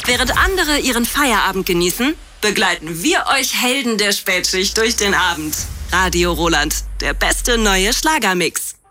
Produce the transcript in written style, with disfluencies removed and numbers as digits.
Während andere ihren Feierabend genießen, begleiten wir euch Helden der Spätschicht durch den Abend. Radio Roland, der beste neue Schlagermix.